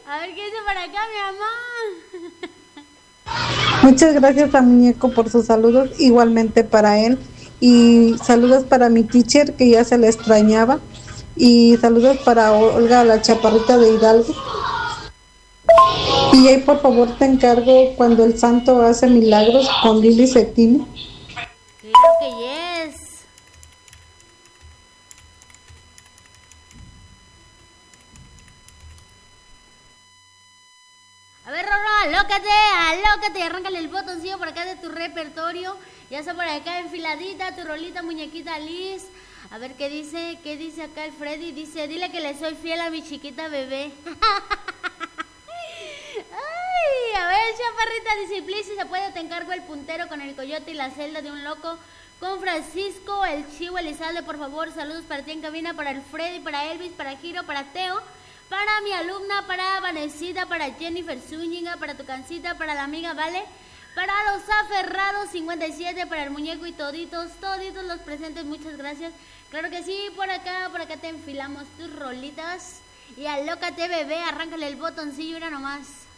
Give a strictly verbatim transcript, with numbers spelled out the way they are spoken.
A ver qué dice para acá, mi mamá. Muchas gracias a Muñeco por sus saludos, igualmente para él. Y saludos para mi teacher, que ya se le extrañaba. Y saludos para Olga, la chaparrita de Hidalgo. Y ahí, por favor, te encargo cuando el santo hace milagros con Lili Cettini. Claro que yes. A ver, Rorro, alócate, alócate y arráncale el botoncillo por acá de tu repertorio. Ya está por acá enfiladita tu rolita, muñequita Liz. A ver qué dice, qué dice acá el Freddy. Dice, dile que le soy fiel a mi chiquita bebé. Ay, a ver, chaparrita, dice, please, si se puede, te encargo el puntero con el coyote y la celda de un loco. Con Francisco, el Chivo Elizalde, por favor, saludos para ti en cabina, para el Freddy, para Elvis, para Giro, para Teo. Para mi alumna, para Vanesita, para Jennifer Zúñiga, para tu cancita, para la amiga Vale, para los aferrados cincuenta y siete, para el muñeco y toditos, toditos los presentes, muchas gracias. Claro que sí, por acá, por acá te enfilamos tus rolitas. Y alócate, bebé, arráncale el botoncillo, mira nomás.